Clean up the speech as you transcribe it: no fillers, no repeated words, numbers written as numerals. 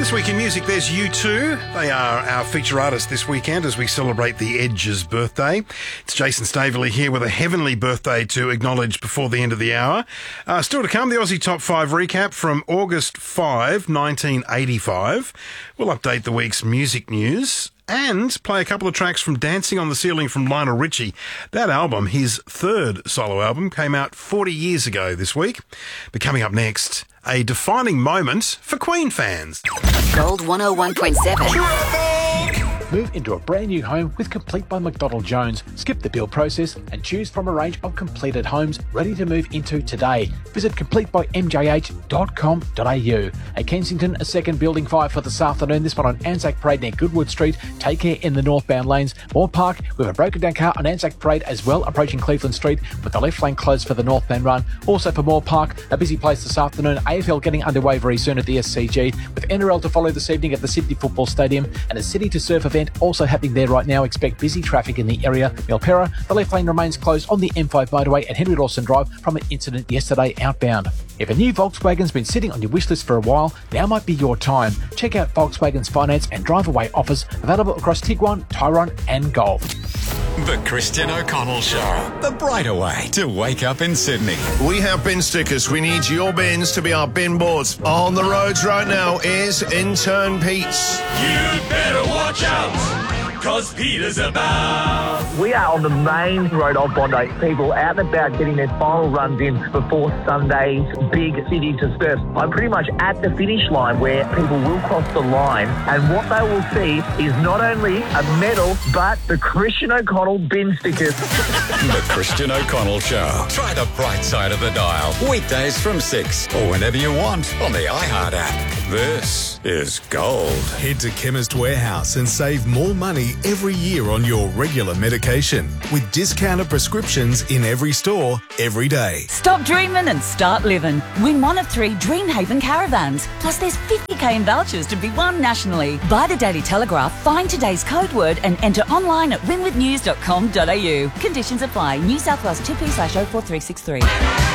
This week in music, there's U2. They are our feature artist this weekend as we celebrate the Edge's birthday. It's Jason Staveley here with a heavenly birthday to acknowledge before the end of the hour. Still to come, the Aussie Top 5 recap from August 5, 1985. We'll update the week's music news and play a couple of tracks from Dancing on the Ceiling from Lionel Richie. That album, his third solo album, came out 40 years ago this week. But coming up next, a defining moment for Queen fans. Gold 101.7. Move into a brand new home with Complete by McDonald Jones. Skip the build process and choose from a range of completed homes ready to move into today. Visit completebymjh.com.au. At Kensington, a second building fire for this afternoon. This one on Anzac Parade near Goodwood Street. Take care in the northbound lanes. Moore Park with a broken down car on Anzac Parade as well, approaching Cleveland Street with the left lane closed for the northbound run. Also for Moore Park, a busy place this afternoon. AFL getting underway very soon at the SCG with NRL to follow this evening at the Sydney Football Stadium and a City to Surf event also happening there right now. Expect busy traffic in the area. Milperra, the left lane remains closed on the M5 motorway at Henry Lawson Drive from an incident yesterday outbound. If a new Volkswagen's been sitting on your wish list for a while, now might be your time. Check out Volkswagen's finance and drive away offers available across Tiguan, Tyrone and Golf. The Christian O'Connell Show. The brighter way to wake up in Sydney. We have bin stickers. We need your bins to be our bin boards. On the roads right now is Intern Pete's. You'd better watch out, cause Peter's about. We are on the main road of Bondi. People out and about getting their final runs in before Sunday's big City to Surf. I'm pretty much at the finish line where people will cross the line, and what they will see is not only a medal, but the Christian O'Connell bin stickers. The Christian O'Connell Show. Try the bright side of the dial. Weekdays from 6 or whenever you want on the iHeart app. This is gold. Head to Chemist Warehouse and save more money every year on your regular medication with discounted prescriptions in every store, every day. Stop dreaming and start living. Win one of 3 Dreamhaven caravans. Plus there's 50k in vouchers to be won nationally. Buy the Daily Telegraph, find today's code word and enter online at winwithnews.com.au. Conditions apply. New South Wales 2P/04363.